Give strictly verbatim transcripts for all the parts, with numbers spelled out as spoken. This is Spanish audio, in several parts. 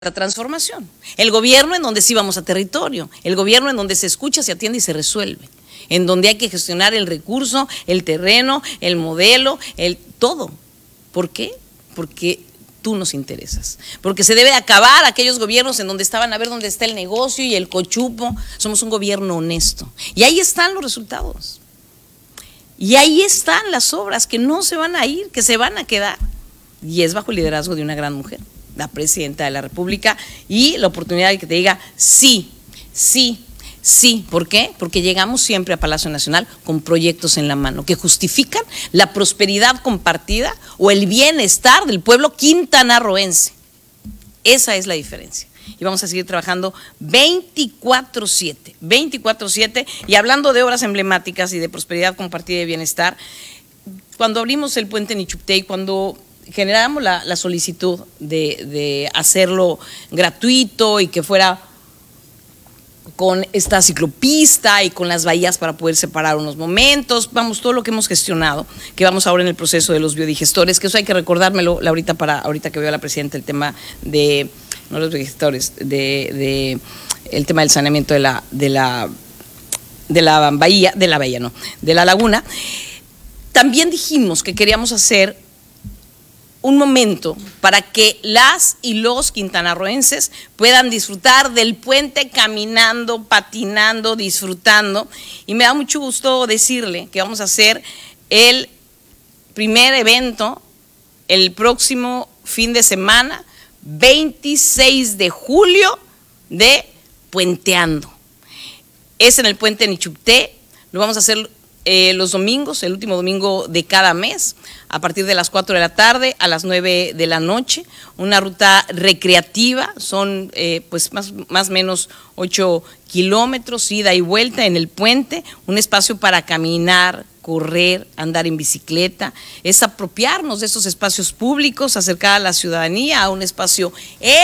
la transformación. El gobierno en donde sí vamos a territorio, el gobierno en donde se escucha, se atiende y se resuelve, en donde hay que gestionar el recurso, el terreno, el modelo, el todo. ¿Por qué? Porque tú nos interesas, porque se debe acabar aquellos gobiernos en donde estaban a ver dónde está el negocio y el cochupo. Somos un gobierno honesto y ahí están los resultados y ahí están las obras que no se van a ir, que se van a quedar, y es bajo el liderazgo de una gran mujer, la presidenta de la República, y la oportunidad de que te diga sí, sí, sí. ¿Por qué? Porque llegamos siempre a Palacio Nacional con proyectos en la mano que justifican la prosperidad compartida o el bienestar del pueblo quintanarroense. Esa es la diferencia. Y vamos a seguir trabajando veinticuatro siete, veinticuatro siete. Y hablando de obras emblemáticas y de prosperidad compartida y de bienestar, cuando abrimos el puente Nichuptey, cuando generamos la, la solicitud de, de hacerlo gratuito y que fuera con esta ciclopista y con las bahías para poder separar unos momentos, vamos, todo lo que hemos gestionado, que vamos ahora en el proceso de los biodigestores, que eso hay que recordármelo, Laurita, para ahorita que veo a la presidenta, el tema de, no los biodigestores, de, de el tema del saneamiento de la, de la, de la bahía, de la bahía, no, de la laguna. También dijimos que queríamos hacer un momento para que las y los quintanarroenses puedan disfrutar del puente caminando, patinando, disfrutando. Y me da mucho gusto decirle que vamos a hacer el primer evento el próximo fin de semana, veintiséis de julio, de Puenteando. Es en el puente Nichuptey, lo vamos a hacer Eh, los domingos, el último domingo de cada mes, a partir de las cuatro de la tarde a las nueve de la noche, una ruta recreativa, son eh, pues más más o menos ocho kilómetros, ida y vuelta en el puente, un espacio para caminar, correr, andar en bicicleta, es apropiarnos de estos espacios públicos, acercar a la ciudadanía a un espacio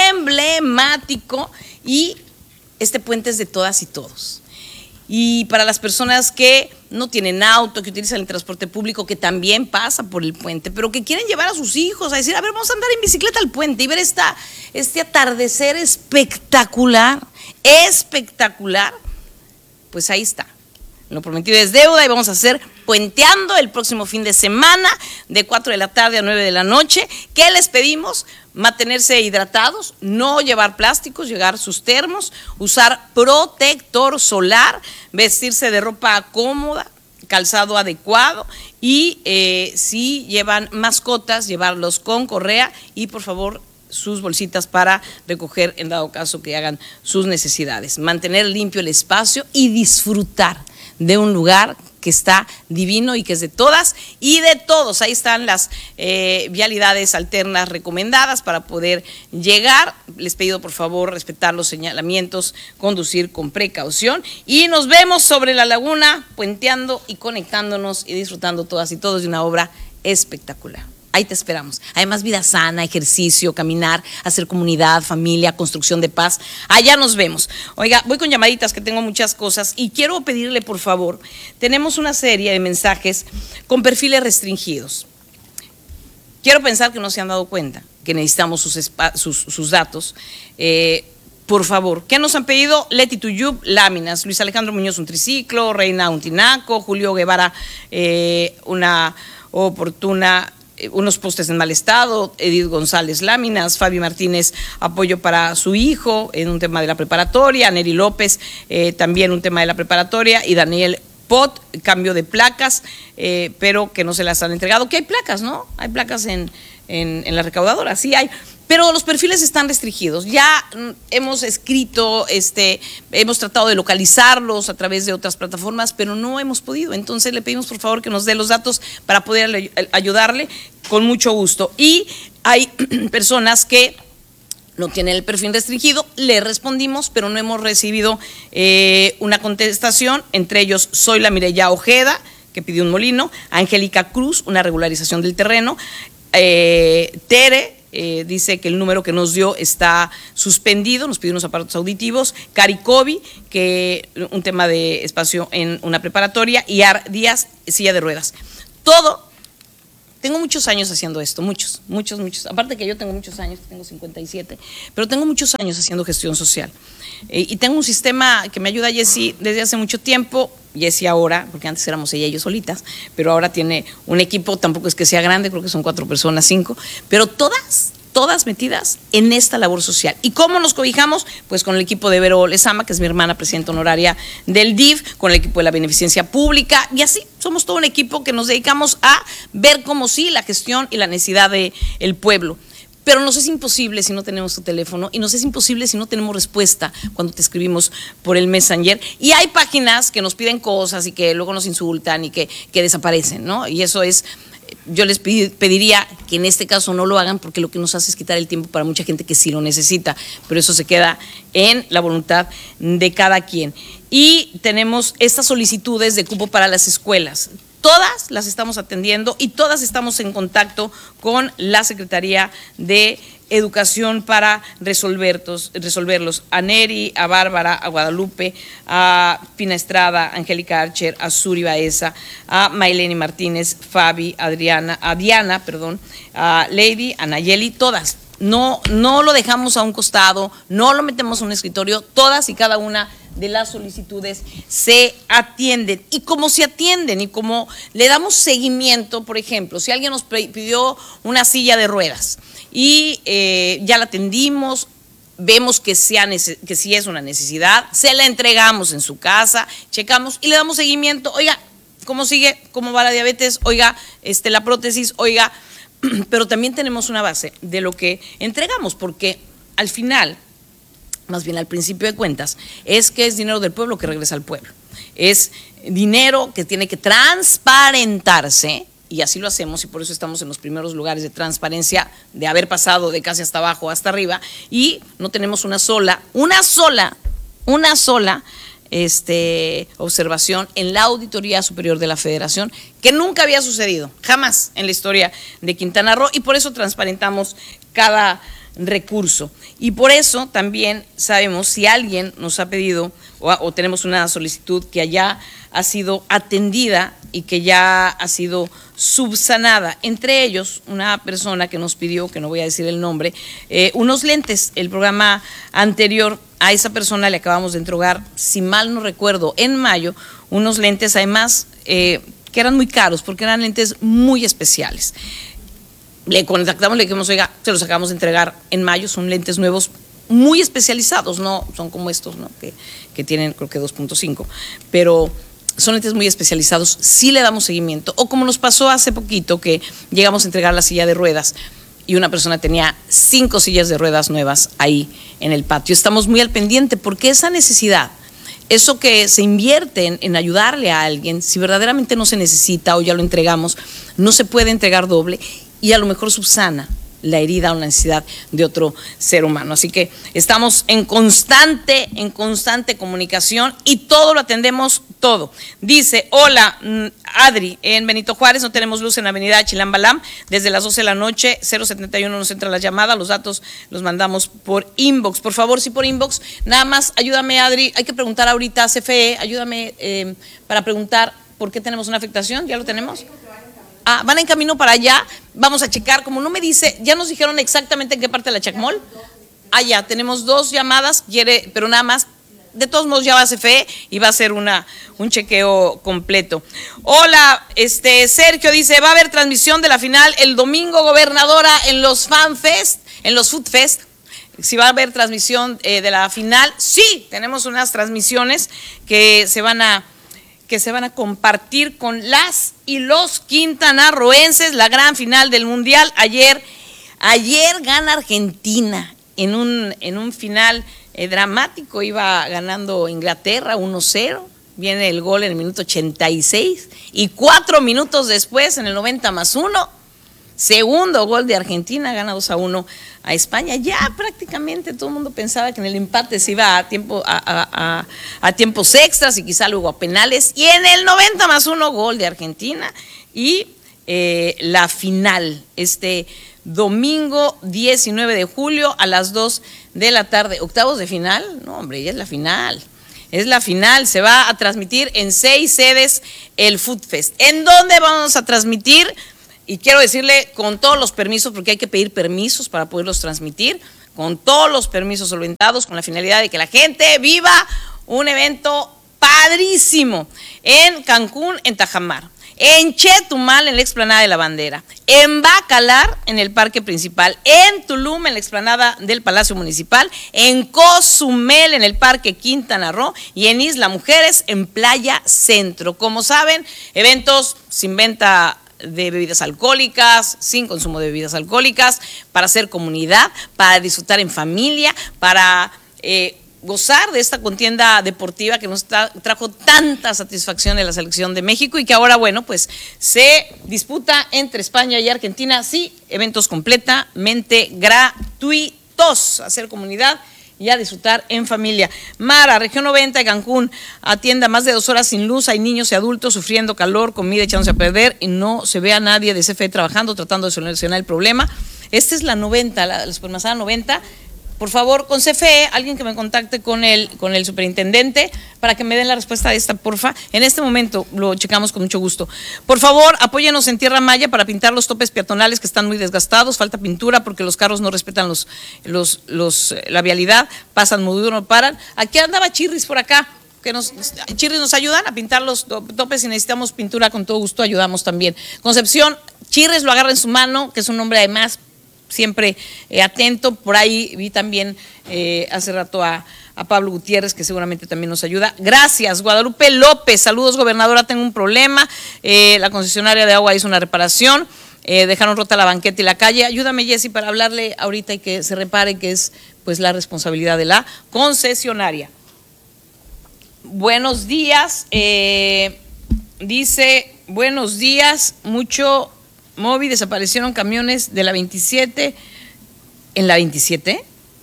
emblemático, y este puente es de todas y todos. Y para las personas que no tienen auto, que utilizan el transporte público, que también pasa por el puente, pero que quieren llevar a sus hijos a decir, a ver, vamos a andar en bicicleta al puente y ver esta, este atardecer espectacular, espectacular, pues ahí está. Lo prometido es deuda y vamos a hacer Puenteando el próximo fin de semana de cuatro de la tarde a nueve de la noche. ¿Qué les pedimos? Mantenerse hidratados, no llevar plásticos, llevar sus termos, usar protector solar, vestirse de ropa cómoda, calzado adecuado, y eh, si llevan mascotas, llevarlos con correa, y por favor sus bolsitas para recoger en dado caso que hagan sus necesidades. Mantener limpio el espacio y disfrutar de un lugar que está divino y que es de todas y de todos. Ahí están las eh, vialidades alternas recomendadas para poder llegar. Les pido por favor respetar los señalamientos, conducir con precaución, y nos vemos sobre la laguna, puenteando y conectándonos y disfrutando todas y todos de una obra espectacular. Ahí te esperamos. Además, vida sana, ejercicio, caminar, hacer comunidad, familia, construcción de paz. Allá nos vemos. Oiga, voy con llamaditas, que tengo muchas cosas, y quiero pedirle, por favor, tenemos una serie de mensajes con perfiles restringidos. Quiero pensar que no se han dado cuenta que necesitamos sus, sus, sus datos. Eh, por favor, ¿qué nos han pedido? Leti Tuyub, láminas. Luis Alejandro Muñoz, un triciclo. Reina, un tinaco. Julio Guevara, eh, una oportuna... unos postes en mal estado. Edith González, láminas. Fabi Martínez, apoyo para su hijo en un tema de la preparatoria. Neri López, eh, también un tema de la preparatoria. Y Daniel Pot, cambio de placas, eh, pero que no se las han entregado. Que hay placas, ¿no? Hay placas en, en, en la recaudadora, sí hay. Pero los perfiles están restringidos. Ya hemos escrito, este, hemos tratado de localizarlos a través de otras plataformas, pero no hemos podido. Entonces le pedimos por favor que nos dé los datos para poder ayudarle con mucho gusto. Y hay personas que no tienen el perfil restringido, le respondimos, pero no hemos recibido eh, una contestación. Entre ellos, soy la Mireya Ojeda, que pidió un molino. Angélica Cruz, una regularización del terreno. Eh, Tere, Eh, dice que el número que nos dio está suspendido, nos pidió unos aparatos auditivos. Cari Cobi, que un tema de espacio en una preparatoria. Y Ar Díaz, silla de ruedas. Todo tengo muchos años haciendo esto, muchos, muchos, muchos. Aparte que yo tengo muchos años, tengo cincuenta y siete, pero tengo muchos años haciendo gestión social. Eh, y tengo un sistema que me ayuda Jessie desde hace mucho tiempo. Jessie ahora, porque antes éramos ella y yo solitas, pero ahora tiene un equipo, tampoco es que sea grande, creo que son cuatro personas, cinco, pero todas, todas metidas en esta labor social. ¿Y cómo nos cobijamos? Pues con el equipo de Vero Lezama, que es mi hermana presidenta honoraria del D I F, con el equipo de la Beneficencia Pública, y así somos todo un equipo que nos dedicamos a ver cómo sí la gestión y la necesidad del pueblo. Pero nos es imposible si no tenemos tu teléfono y nos es imposible si no tenemos respuesta cuando te escribimos por el Messenger. Y hay páginas que nos piden cosas y que luego nos insultan y que, que desaparecen, ¿no? Y eso es, yo les pediría que en este caso no lo hagan porque lo que nos hace es quitar el tiempo para mucha gente que sí lo necesita, pero eso se queda en la voluntad de cada quien. Y tenemos estas solicitudes de cupo para las escuelas. Todas las estamos atendiendo y todas estamos en contacto con la Secretaría de Educación para resolverlos, resolverlos. A Neri, a Bárbara, a Guadalupe, a Pina Estrada, a Angélica Archer, a Suri Baeza, a Mayleni Martínez, Fabi, Adriana, a Diana, perdón, a Lady, a Nayeli, todas. No, no lo dejamos a un costado, no lo metemos a un escritorio, todas y cada una de las solicitudes se atienden. Y como se atienden y como le damos seguimiento, por ejemplo, si alguien nos pidió una silla de ruedas y eh, ya la atendimos, vemos que, sea, que sí es una necesidad, se la entregamos en su casa, checamos y le damos seguimiento. Oiga, ¿cómo sigue? ¿Cómo va la diabetes? Oiga, este, la prótesis, oiga, pero también tenemos una base de lo que entregamos, porque al final, más bien al principio de cuentas, es que es dinero del pueblo que regresa al pueblo. Es dinero que tiene que transparentarse, y así lo hacemos, y por eso estamos en los primeros lugares de transparencia, de haber pasado de casi hasta abajo hasta arriba, y no tenemos una sola, una sola, una sola este, observación en la Auditoría Superior de la Federación, que nunca había sucedido, jamás en la historia de Quintana Roo, y por eso transparentamos cada recurso. Y por eso también sabemos si alguien nos ha pedido o, o tenemos una solicitud que ya ha sido atendida y que ya ha sido subsanada. Entre ellos, una persona que nos pidió, que no voy a decir el nombre, eh, unos lentes. El programa anterior a esa persona le acabamos de entregar, si mal no recuerdo, en mayo, unos lentes, además, eh, que eran muy caros porque eran lentes muy especiales. Le contactamos, le dijimos, oiga, se los acabamos de entregar en mayo, son lentes nuevos muy especializados, no son como estos, ¿no? que, que tienen creo que dos punto cinco, pero son lentes muy especializados, sí le damos seguimiento. O como nos pasó hace poquito que llegamos a entregar la silla de ruedas y una persona tenía cinco sillas de ruedas nuevas ahí en el patio. Estamos muy al pendiente porque esa necesidad, eso que se invierte en, en ayudarle a alguien, si verdaderamente no se necesita o ya lo entregamos, no se puede entregar doble y a lo mejor subsana la herida o la necesidad de otro ser humano. Así que estamos en constante, en constante comunicación y todo lo atendemos, todo. Dice, hola, Adri, en Benito Juárez no tenemos luz en la avenida Chilambalam, desde las doce de la noche, cero setenta y uno nos entra la llamada, los datos los mandamos por inbox. Por favor, sí por inbox, nada más, ayúdame Adri, hay que preguntar ahorita a C F E, ayúdame eh, para preguntar por qué tenemos una afectación, ¿ya lo tenemos? Ah, van en camino para allá, vamos a checar, como no me dice, ya nos dijeron exactamente en qué parte de la Chacmol. Ah, ya, tenemos dos llamadas, quiere, pero nada más, de todos modos ya va a C F E y va a ser una, un chequeo completo. Hola, este Sergio dice, va a haber transmisión de la final el domingo, gobernadora, en los Fan Fest, en los Food Fest. Si va a haber transmisión eh, de la final, sí, tenemos unas transmisiones que se van a... que se van a compartir con las y los quintanarroenses, la gran final del Mundial. Ayer, ayer gana Argentina en un, en un final eh, dramático, iba ganando Inglaterra uno cero, viene el gol en el minuto ochenta y seis y cuatro minutos después, en el noventa más uno, segundo gol de Argentina, gana dos a uno a España. Ya prácticamente todo el mundo pensaba que en el empate se iba a, tiempo, a, a, a, a tiempos extras y quizá luego a penales. Y en el noventa más uno, gol de Argentina. Y eh, la final, este domingo diecinueve de julio a las dos de la tarde. ¿Octavos de final? No, hombre, ya es la final. Es la final, se va a transmitir en seis sedes el Food Fest. ¿En dónde vamos a transmitir? y quiero decirle con todos los permisos, porque hay que pedir permisos para poderlos transmitir, con todos los permisos solventados, con la finalidad de que la gente viva un evento padrísimo en Cancún, en Tajamar, en Chetumal, en la explanada de la Bandera, en Bacalar, en el parque principal, en Tulum, en la explanada del Palacio Municipal, en Cozumel, en el parque Quintana Roo, y en Isla Mujeres, en Playa Centro. Como saben, eventos sin venta de bebidas alcohólicas, sin consumo de bebidas alcohólicas, para hacer comunidad, para disfrutar en familia, para eh, gozar de esta contienda deportiva que nos tra trajo tanta satisfacción en la selección de México y que ahora, bueno, pues se disputa entre España y Argentina. Sí, eventos completamente gratuitos, hacer comunidad y a disfrutar en familia. Mara, región noventa de Cancún, atiende a más de dos horas sin luz, hay niños y adultos sufriendo calor, comida echándose a perder y no se ve a nadie de C F E trabajando, tratando de solucionar el problema. Esta es la noventa, la, la supermanzana noventa. Por favor, con C F E, alguien que me contacte con el, con el superintendente para que me den la respuesta de esta, porfa. En este momento lo checamos con mucho gusto. Por favor, apóyenos en Tierra Maya para pintar los topes peatonales que están muy desgastados. Falta pintura porque los carros no respetan los, los, los, la vialidad, pasan muy duro, no paran. Aquí andaba Chirris por acá. Que nos, Chirris nos ayudan a pintar los topes y necesitamos pintura, con todo gusto ayudamos también. Concepción, Chirris lo agarra en su mano, que es un hombre además siempre eh, atento. Por ahí vi también eh, hace rato a, a Pablo Gutiérrez, que seguramente también nos ayuda. Gracias. Guadalupe López, saludos gobernadora, tengo un problema, eh, la concesionaria de agua hizo una reparación, eh, dejaron rota la banqueta y la calle. Ayúdame, Jessy, para hablarle ahorita y que se repare, que es pues la responsabilidad de la concesionaria. Buenos días, eh, dice, buenos días, mucho móvil, desaparecieron camiones de la veintisiete, en la veintisiete,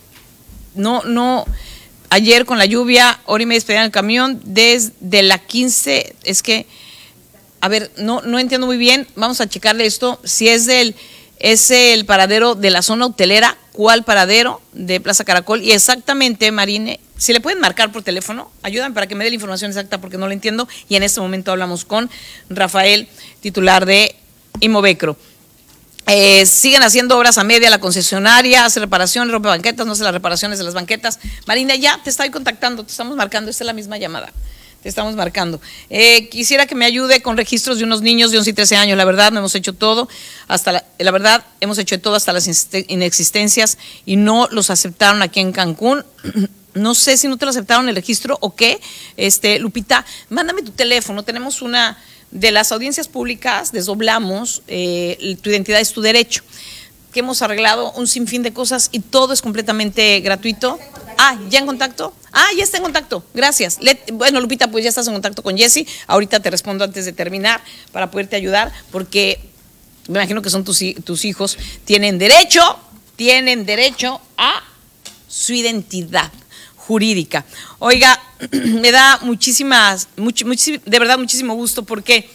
no, no, ayer con la lluvia, hora y media despedían el camión, desde la quince, es que, a ver, no, no entiendo muy bien, vamos a checarle esto, si es del, es el paradero de la zona hotelera, ¿cuál paradero? De Plaza Caracol, y exactamente, Marine, si le pueden marcar por teléfono, ayúdame para que me dé la información exacta porque no la entiendo, y en este momento hablamos con Rafael, titular de Imovecro. Eh, siguen haciendo obras a media, la concesionaria hace reparaciones, rompe banquetas, no hace las reparaciones de las banquetas. Marina, ya te estoy contactando, te estamos marcando, esta es la misma llamada, te estamos marcando. Eh, quisiera que me ayude con registros de unos niños de once y trece años, la verdad no hemos hecho todo, hasta la, la verdad hemos hecho todo hasta las inexistencias y no los aceptaron aquí en Cancún. No sé si no te lo aceptaron el registro o qué. Este, Lupita, mándame tu teléfono, tenemos una de las audiencias públicas, desdoblamos, eh, tu identidad es tu derecho, que hemos arreglado un sinfín de cosas y todo es completamente gratuito. Ah, ¿ya en contacto? Ah, ya está en contacto, gracias. Let, bueno, Lupita, pues ya estás en contacto con Jessy, ahorita te respondo antes de terminar para poderte ayudar, porque me imagino que son tus, tus hijos, tienen derecho, tienen derecho a su identidad jurídica. Oiga, me da muchísimas, much, much, de verdad muchísimo gusto porque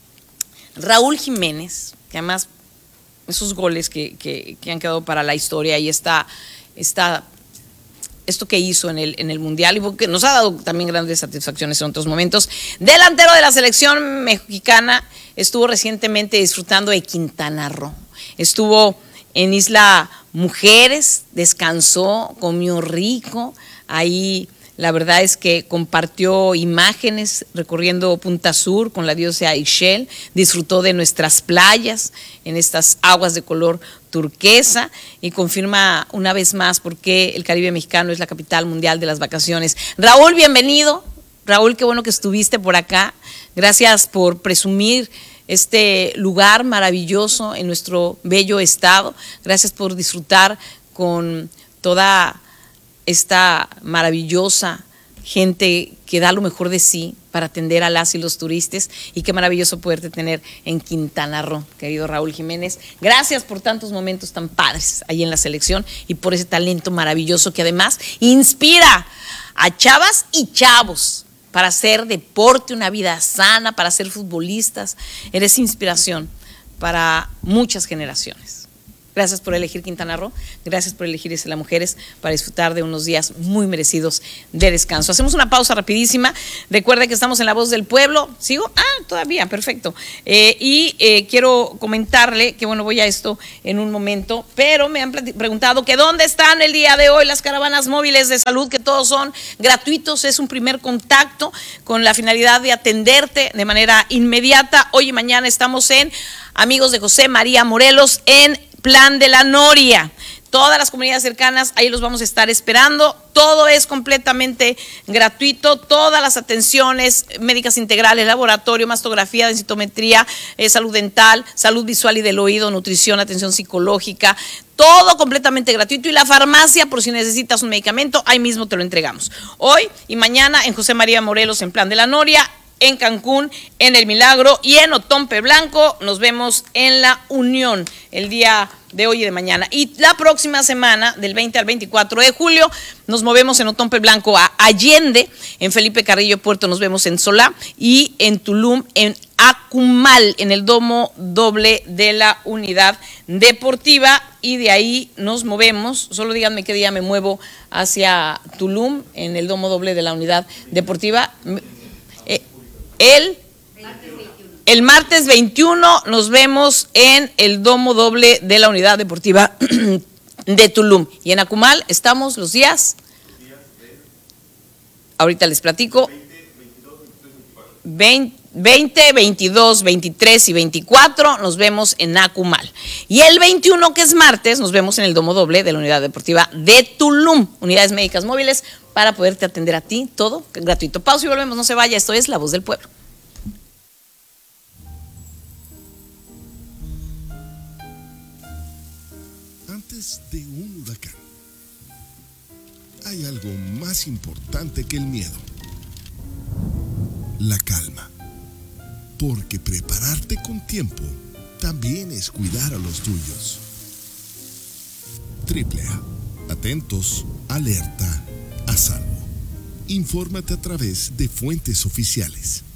Raúl Jiménez, que además esos goles que, que, que han quedado para la historia y está, está esto que hizo en el, en el Mundial y porque nos ha dado también grandes satisfacciones en otros momentos. Delantero de la selección mexicana, estuvo recientemente disfrutando de Quintana Roo, estuvo en Isla Mujeres, descansó, comió rico. Ahí la verdad es que compartió imágenes recorriendo Punta Sur con la diosa Ixchel, disfrutó de nuestras playas en estas aguas de color turquesa y confirma una vez más por qué el Caribe mexicano es la capital mundial de las vacaciones. Raúl, bienvenido. Raúl, qué bueno que estuviste por acá. Gracias por presumir este lugar maravilloso en nuestro bello estado. Gracias por disfrutar con toda esta maravillosa gente que da lo mejor de sí para atender a las y los turistas, y qué maravilloso poderte tener en Quintana Roo, querido Raúl Jiménez. Gracias por tantos momentos tan padres ahí en la selección y por ese talento maravilloso que además inspira a chavas y chavos para hacer deporte, una vida sana, para ser futbolistas. Eres inspiración para muchas generaciones. Gracias por elegir Quintana Roo, gracias por elegir Isla Mujeres para disfrutar de unos días muy merecidos de descanso. Hacemos una pausa rapidísima. Recuerda que estamos en La Voz del Pueblo. ¿Sigo? Ah, todavía, perfecto. Eh, y eh, quiero comentarle que, bueno, voy a esto en un momento, pero me han preguntado que dónde están el día de hoy las caravanas móviles de salud, que todos son gratuitos. Es un primer contacto con la finalidad de atenderte de manera inmediata. Hoy y mañana estamos en Amigos de José María Morelos, en Plan de la Noria. Todas las comunidades cercanas, ahí los vamos a estar esperando. Todo es completamente gratuito, todas las atenciones médicas integrales, laboratorio, mastografía, densitometría, eh, salud dental, salud visual y del oído, nutrición, atención psicológica, todo completamente gratuito. Y la farmacia, por si necesitas un medicamento, ahí mismo te lo entregamos. Hoy y mañana en José María Morelos, en Plan de la Noria, en Cancún, en El Milagro y en Otompe Blanco. Nos vemos en La Unión el día de hoy y de mañana. Y la próxima semana, del veinte al veinticuatro de julio, nos movemos en Otompe Blanco a Allende, en Felipe Carrillo Puerto nos vemos en Solá, y en Tulum, en Acumal, en el domo doble de la Unidad Deportiva. Y de ahí nos movemos, solo díganme qué día me muevo hacia Tulum, en el domo doble de la Unidad Deportiva. El, el martes veintiuno nos vemos en el domo doble de la Unidad Deportiva de Tulum. Y en Acumal estamos los días, ahorita les platico, veinte, veintidós, veintitrés y veinticuatro nos vemos en Acumal. Y el veintiuno, que es martes, nos vemos en el domo doble de la Unidad Deportiva de Tulum. Unidades médicas móviles para poderte atender a ti, todo gratuito. Pausa y volvemos, no se vaya, esto es La Voz del Pueblo. Antes de un huracán, hay algo más importante que el miedo: la calma. Porque prepararte con tiempo también es cuidar a los tuyos. Triple A. Atentos, alerta, a salvo. Infórmate a través de fuentes oficiales.